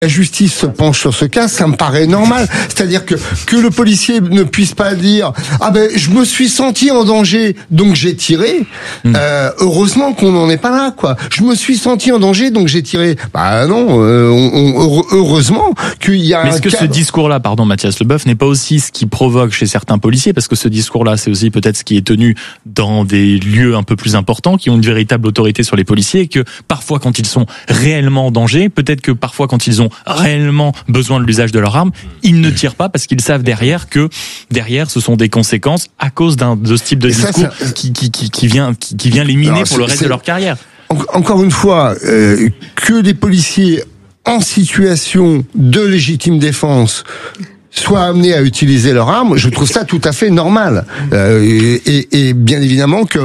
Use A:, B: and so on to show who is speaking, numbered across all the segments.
A: la justice se penche sur ce cas, ça me paraît normal. C'est-à-dire que le policier ne puisse pas dire je me suis senti en danger, donc j'ai tiré. Heureusement qu'on n'en est pas là, quoi. Je me suis senti en danger, donc j'ai tiré. Non, heureusement qu'il y a.
B: Mais est-ce que ce discours-là, pardon Mathias Leboeuf, n'est pas aussi ce qui provoque chez certains policiers, parce que ce discours-là, c'est aussi peut-être ce qui est tenu dans des lieux un peu plus importants, qui ont une véritable autorité sur les policiers, et que parfois quand ils sont réellement en danger, peut-être que parfois quand ils ont réellement besoin de l'usage de leur arme, ils ne tirent pas parce qu'ils savent derrière que ce sont des conséquences à cause de ce type de discours qui vient les miner pour le reste de leur carrière.
A: Encore une fois, que des policiers en situation de légitime défense soient amenés à utiliser leur arme, je trouve ça tout à fait normal. Et bien évidemment que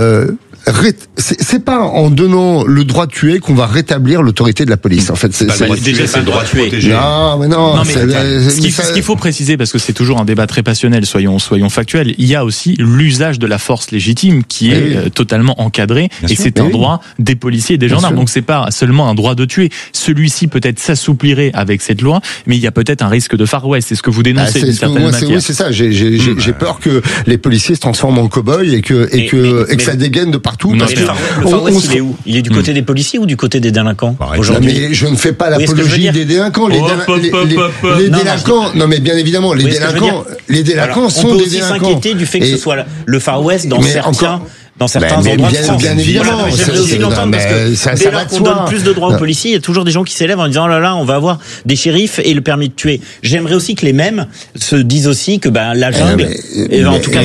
A: c'est pas en donnant le droit de tuer qu'on va rétablir l'autorité de la police. En fait,
C: déjà c'est le droit de tuer.
A: Non,
B: ce qu'il faut préciser, parce que c'est toujours un débat très passionnel, soyons factuels, il y a aussi l'usage de la force légitime qui est totalement encadré, et c'est un droit des policiers et des gendarmes. Donc c'est pas seulement un droit de tuer. Celui-ci peut-être s'assouplirait avec cette loi, mais il y a peut-être un risque de Far West. C'est ce que vous dénoncez d'une certaine manière.
A: Oui, c'est ça. J'ai peur que les policiers se transforment en cow-boys et que ça dégaine de partout.
C: Le Far West, il est où ? Il est du côté des policiers ou du côté des délinquants aujourd'hui ?
A: Mais je ne fais pas l'apologie des délinquants. Les délinquants, non mais bien évidemment, les délinquants sont des délinquants.
C: On peut aussi s'inquiéter du fait que ce soit le Far West dans certains endroits de France.
A: Bien évidemment.
C: J'aimerais aussi l'entendre parce que dès lors qu'on donne plus de droits aux policiers, il y a toujours des gens qui s'élèvent en disant oh là là, on va avoir des shérifs et le permis de tuer. J'aimerais aussi que les mêmes se disent aussi que la jungle, en tout cas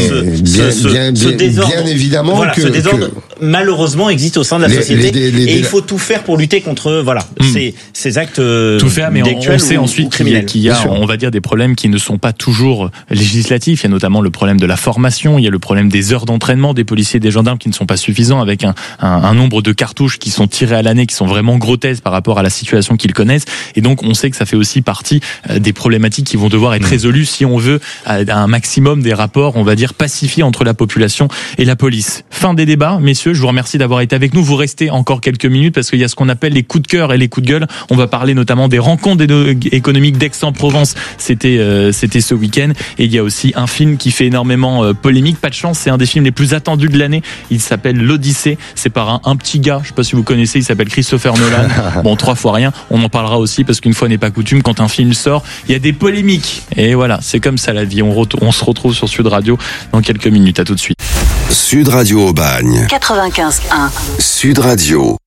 C: ce désordre,
A: bien évidemment
C: ce désordre malheureusement existe au sein de la société et il faut tout faire pour lutter contre ces actes
B: tout faire, mais on sait ensuite qu'il y a on va dire des problèmes qui ne sont pas toujours législatifs. Il y a notamment le problème de la formation, il y a le problème des heures d'entraînement des policiers et des gendarmes qui ne sont pas suffisants, avec un nombre de cartouches qui sont tirées à l'année qui sont vraiment grotesques par rapport à la situation qu'ils connaissent, et donc on sait que ça fait aussi partie des problématiques qui vont devoir être résolues si on veut un maximum des rapports, on va dire, pacifiés entre la population et la police. Fin des débats, messieurs, je vous remercie d'avoir été avec nous. Vous restez encore quelques minutes parce qu'il y a ce qu'on appelle les coups de cœur et les coups de gueule. On va parler notamment des rencontres économiques d'Aix-en-Provence, c'était ce week-end, et il y a aussi un film qui fait énormément polémique. Pas de chance, c'est un des films les plus attendus de l'année. Il s'appelle L'Odyssée. C'est par un petit gars, je sais pas si vous connaissez, il s'appelle Christopher Nolan. Bon, 3 fois rien. On en parlera aussi parce qu'une fois n'est pas coutume, quand un film sort, il y a des polémiques. Et voilà, c'est comme ça la vie. On se retrouve sur Sud Radio dans quelques minutes. À tout de suite.
D: Sud Radio Aubagne.
E: 95.1.
D: Sud Radio.